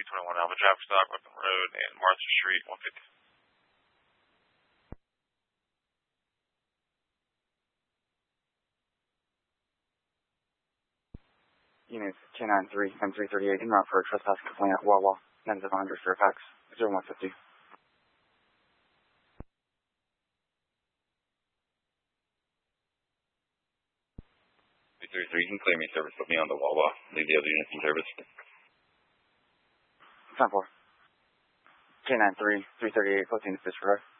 221 Alpha traffic stop, Weapon Road and Martha Street, 150. Units 293 M338 en route for a trespass complaint at Wawa, negative 100 Fairfax, 0150. 333, you can clear me service, put me on the Wawa, leave the other units in service. 10-4. K93, 338, 14 to Fish Road.